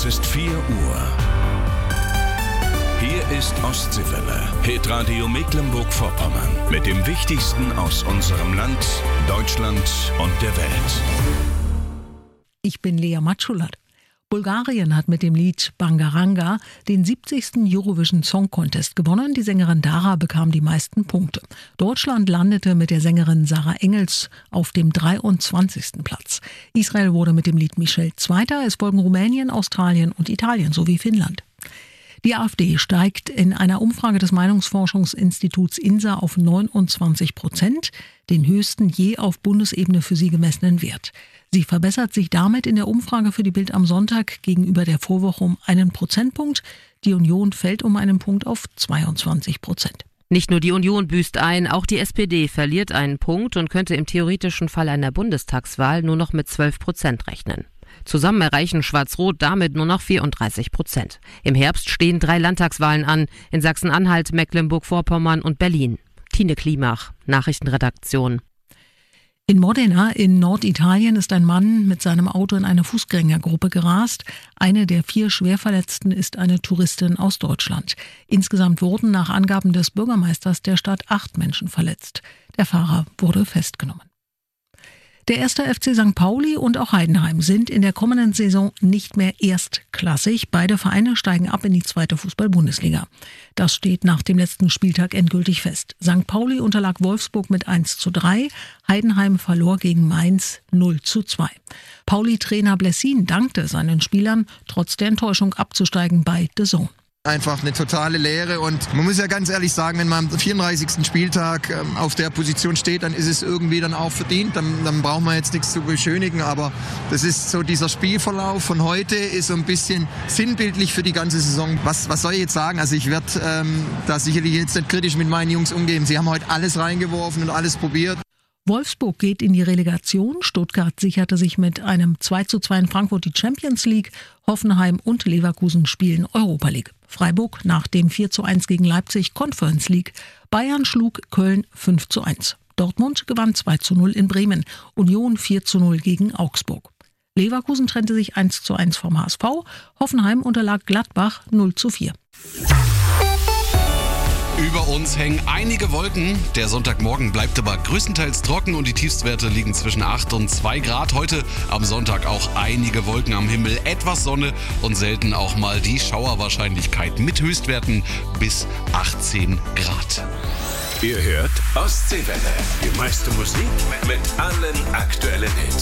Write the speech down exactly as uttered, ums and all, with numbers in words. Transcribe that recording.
Es ist vier Uhr. Hier ist Ostseewelle, Hitradio Mecklenburg-Vorpommern. Mit dem Wichtigsten aus unserem Land, Deutschland und der Welt. Ich bin Lea Matschulat. Bulgarien hat mit dem Lied Bangaranga den siebzigsten Eurovision Song Contest gewonnen. Die Sängerin Dara bekam die meisten Punkte. Deutschland landete mit der Sängerin Sarah Engels auf dem dreiundzwanzigsten Platz. Israel wurde mit dem Lied Michelle Zweiter. Es folgen Rumänien, Australien und Italien sowie Finnland. Die AfD steigt in einer Umfrage des Meinungsforschungsinstituts I N S A auf neunundzwanzig Prozent, den höchsten je auf Bundesebene für sie gemessenen Wert. Sie verbessert sich damit in der Umfrage für die Bild am Sonntag gegenüber der Vorwoche um einen Prozentpunkt. Die Union fällt um einen Punkt auf zweiundzwanzig Prozent. Nicht nur die Union büßt ein, auch die S P D verliert einen Punkt und könnte im theoretischen Fall einer Bundestagswahl nur noch mit zwölf Prozent rechnen. Zusammen erreichen Schwarz-Rot damit nur noch vierunddreißig Prozent. Im Herbst stehen drei Landtagswahlen an, in Sachsen-Anhalt, Mecklenburg-Vorpommern und Berlin. Tine Klimach, Nachrichtenredaktion. In Modena in Norditalien ist ein Mann mit seinem Auto in eine Fußgängergruppe gerast. Eine der vier Schwerverletzten ist eine Touristin aus Deutschland. Insgesamt wurden nach Angaben des Bürgermeisters der Stadt acht Menschen verletzt. Der Fahrer wurde festgenommen. Der erste F C Sankt Pauli und auch Heidenheim sind in der kommenden Saison nicht mehr erstklassig. Beide Vereine steigen ab in die zweite Fußball-Bundesliga. Das steht nach dem letzten Spieltag endgültig fest. Sankt Pauli unterlag Wolfsburg mit eins zu drei. Heidenheim verlor gegen Mainz null zu zwei. Pauli-Trainer Blessin dankte seinen Spielern, trotz der Enttäuschung abzusteigen bei D A Z N. Einfach eine totale Leere und man muss ja ganz ehrlich sagen, wenn man am vierunddreißigsten Spieltag ähm, auf der Position steht, dann ist es irgendwie dann auch verdient, dann, dann braucht man jetzt nichts zu beschönigen, aber das ist so, dieser Spielverlauf von heute ist so ein bisschen sinnbildlich für die ganze Saison. Was, was soll ich jetzt sagen? Also ich werde ähm, da sicherlich jetzt nicht kritisch mit meinen Jungs umgehen. Sie haben heute alles reingeworfen und alles probiert. Wolfsburg geht in die Relegation. Stuttgart sicherte sich mit einem zwei zu zwei in Frankfurt die Champions League. Hoffenheim und Leverkusen spielen Europa League. Freiburg nach dem vier zu eins gegen Leipzig Conference League. Bayern schlug Köln fünf zu eins. Dortmund gewann zwei zu null in Bremen. Union vier zu null gegen Augsburg. Leverkusen trennte sich eins zu eins vom H S V. Hoffenheim unterlag Gladbach null zu vier. Über uns hängen einige Wolken. Der Sonntagmorgen bleibt aber größtenteils trocken und die Tiefstwerte liegen zwischen acht und zwei Grad. Heute am Sonntag auch einige Wolken am Himmel, etwas Sonne und selten auch mal die Schauerwahrscheinlichkeit mit Höchstwerten bis achtzehn Grad. Ihr hört Ostseewelle. Die meiste Musik mit allen aktuellen Hits.